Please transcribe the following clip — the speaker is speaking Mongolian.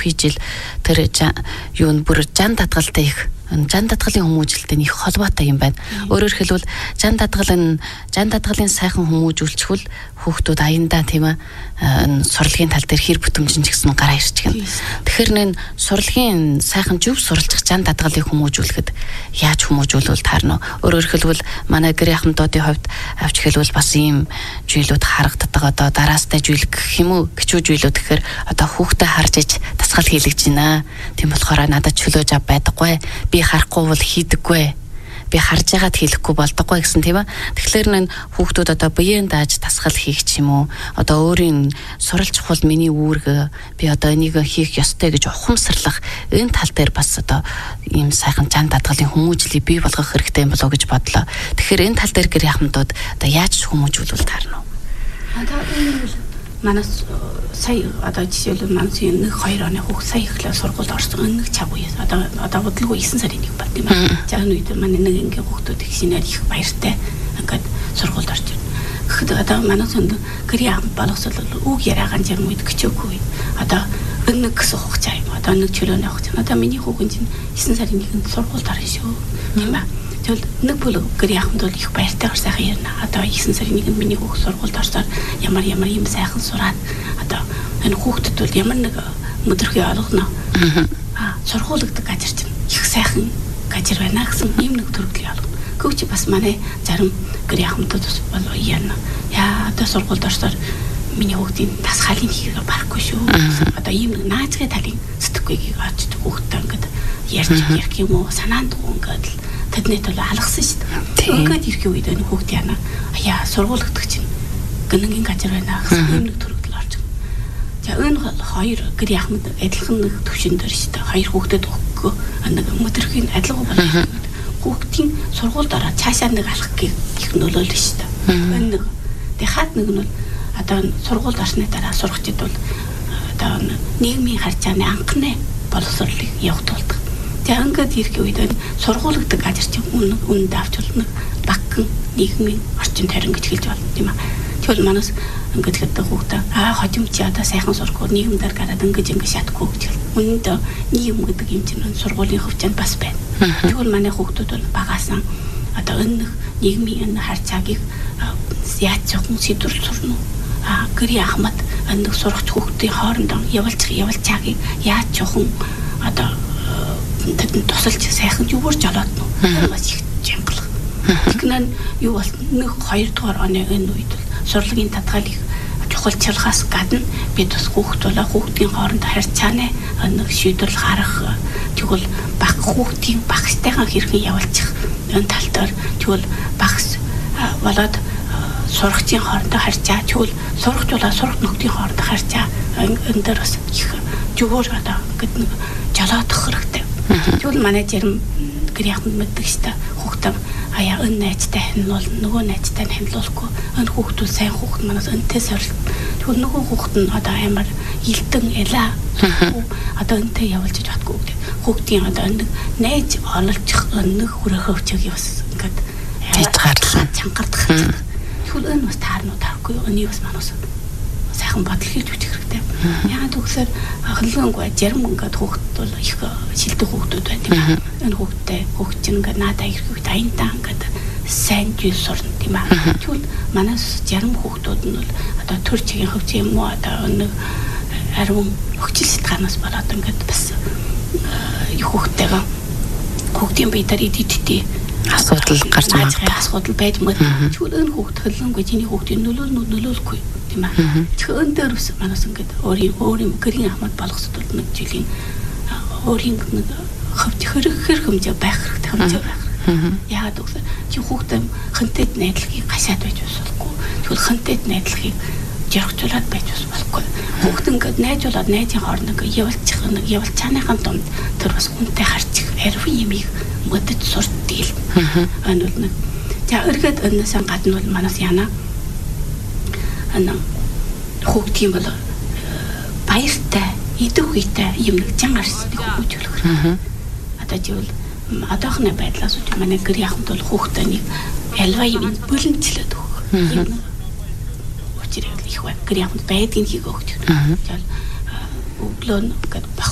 хийж ил тэр юу н бүр жан татгалтай их жан татгалын хүмүүжлэлтэй их холбоотой юм байна. Өөрөөр хэлбэл жан татгалын сайхан хүмүүжүүлчихвэл хүүхдүүд аяндаа тийм ээ сурлагын тал дээр хэр бүтэмжин ч гэсэн гараа ирчих гэнэ. Тэгэхээр нэ сурлагын сайхан зөв суралцах жан татгалыг хүмүүжүүлэхэд яаж хүмүүжүүлвэл таарна. Өөрөөр хэлбэл манай гэр ахмадуудын хувьд авч хэлбэл бас ийм зүйлүүд харагддаг. Одоо дараастай зүйл гэх юм уу гिचүү зүйлүүд гэхээр одоо хүүхдээ харж иж тасгал хийлгэж байна. Тийм болохоор надад чөлөөж ав байдаггүй. Би харахгүй бол хийдэггүй. Би харж яагаад хийхгүй болдоггүй гэсэн тийм ээ. Тэгэхээр нэ хүүхдүүд одоо биеэн дааж тасгал хийх ч юм уу. Одоо өөрийн сурал чухал миний үүрэг би одоо энийг хийх ёстой гэж ухамсарлах энэ тал дээр бас одоо ийм сайхан жан татгалын хүмүүжлийг бий болгох хэрэгтэй юм болоо гэж бодлоо. Тэгэхээр энэ тал дээр гэр ахмадууд одоо яаж хүмүүжүүлвэл таарна вэ? Одоо энэ манаас сая одоо жишээлбэл манаас 1-2 оны хүүхд сая ихлээр сургуульд орсон нэг цаг үеэс одоо бодлого 9 сарын нэг бат тийм ээ. Жаахан үед манай нэг ингийн хүүхдүүд их шинээр их баяртай ингээд сургуульд орж ирнэ. Гэхдээ одоо манаас гэрийн хамт боловсрол үг яриагаан жам үед гिचөөгүй. Одоо нэг гэсэн хугацаа юм. Одоо нэг чөлөөний хугацаа. Одоо миний хүүхэн чинь 9 сарын 1-нд сургуульд орно шүү. Тийм ээ. Тэгвэл нэг бүл гэрийн ахмад бол их баяртайгаар сайхан ярина. Одоо 9 сарын 1-нд миний хүүхд сургуульд орсоор ямар юм сайхан сураад одоо энэ хүүхдэд бол ямар нэг өдрөхийн олгоно. Сургуулгдаг газар чинь их сайхан газар байна гэсэн ийм нэг төрөлийг олгоно. Гэвч бас манай зарим гэрийн ахмадууд бол яана. Яа одоо сургуульд орсоор миний хүүхдийн тасгалын хийгээ барахгүй шүү. Одоо ийм нэг наацгийн талын сэтгэхүйгийг очдог хүүхдтэй ингээд ярьж юм уу санаанд ингээд тэднийд бол алгасан шүү дээ. Ингээд ирэх үед энэ хүүхд яана. Яа сургуулгдаг чинь гэнэнгийн газар байна гэсэн ийм нэг төрөлд орж байна. За энэ хоёр гэрийн ахмад адилхан нэг төвшин дээр шүү дээ. Хоёр хүүхдэд өгөхгүй нэг өдрөхийн адилхан байна. Хүүхдийн сургуульд ороод цаашаа нэг алхахыг их нөлөөлнө шүү дээ. Энэ нэг хаад нэг нь одоо сургуульд орсны дараа сурагчид бол одоо нийгмийн харьцааны анхны боловсролыг явагдуулдаг. Тэгээ ингээд ирэх үед сургуулгдаг газар чинь үнэнд авч болно багхан нийгмийн орчин тарин гэж хэлж байна тийм ээ. Тэгвэл манаас ингээд хэвдэг хүүхдээ хожим чи одоо сайхан сургууль нийгэмдэр гараад ингэж шатахгүй гэж хэл. Үнэнд нийгэм гэдэг юм чинь сургуулийн хөвчөнд бас байна. Тэгвэл манай хүүхдүүд бол багаасан одоо энэ нийгмийн энэ харьцааг яаж зөвхөн сэдвэрлэж сурна уу? Гэрийн ахмад энэ сурагч хүүхдийн хоорондоо явуулчаагийг яаж зөвхөн одоо тэдэнд тусалж сайхан юугаар жолоод нь бас их жинглах. Тэгнэн юу бол 1-2 дугаар оны энэ үед бол сурлагын татгалыг чухалчлахаас гадна бид бас хүүхдийн хоорондоо харьцааны нэг шийдвэрлэл гаргах тэгвэл хүүхдийн багштайгаа хэрхэн явуулчих энэ тал дээр тэгвэл багш болоод сурагчийн хоорондоо харьцаа тэгвэл сурагчулаа сурагч нөхдийн хоорондоо харьцаа энэ дээр бас их зүгээр одоо ингээд нэг жолоодох хэрэгтэй. Тэгвэл манай зарим гэрийн ахмад мэддэг шүү дээ. Хүүхдээ энэ найзтай ханилуул нөгөө найзтай ханилуулахгүй энэ хүүхдүүд сайн хүүхд манаас энтэй сорилт. Тэгвэл нөгөө хүүхд нь одоо амар илтэн элаа одоо энтэй явуулж чадахгүй гэдэг. Хүүхдийн одоо нэг найз ололцох нэг хүрээхөө өвчөг бас ингээд гарлаа чангардах. Тэгвэл энэ бас таарнуу таарахгүй энийг бас манаас сайхан бодол хийж үчих хэрэгтэй. Яагаад гэвэл хөлөөнгүй зарим ингээд хүүхд бол их шилдэг хүүхдүүд байна тийм ээ. Энэ хүүхд чинь ингээд надаа ирэх үед аяндаа ингээд сайн зүйл сурна тийм ээ. Тэгвэл манаас зарим хүүхдүүд нь бол одоо төр чигийн хөвч юм уу одоо нэг ариун өгчл сэтгэнээс болоод ингээд бас хүүхдийн бие дээр идэвхтэй асуудал гарч байгаа. Асуудал байж магадгүй. Тэгвэл энэ хүүхд хөлөөнгүй чиний хүүхдийн нөлөөлөхгүй тийм ээ. Тэгэхээр энэ дээр ус манаас ингээд өөрийн гэрийн ахмад болгосод нэг жилийн өөрийн нэг хэр хэмжээ байх хэрэгтэй байх. Яагаад гэвэл чи хүүхдээ хэнтэд найдлагыг гашаад байж болохгүй. Тэгвэл хэнтэд найдлагыг жаргацуулаад байж болохгүй. Хүүхд ингээд найзуулаад найзын хооронд ингээд явуулчааныхаа дунд тэр бас үнтэй харчих ариун юмыг мэдэж суртдгийг. Энэ бол нэг. За өргөд өнөөсөн гадна бол манаас яана. Хүүхдийн бол баяртай, идэвхтэй юм нэг зан арсыг хөгжүүлэх хэрэгтэй. Одоо тэгвэл одоохны байдлаас үгүй манай гэрийн ахмад бол хүүхдээ нэг альва юм бүлэнчлээд өгөх. Юм учир их байна. Гэрийн ахмад байдгийг хийх өгч. Тэгэл өглөө ингээд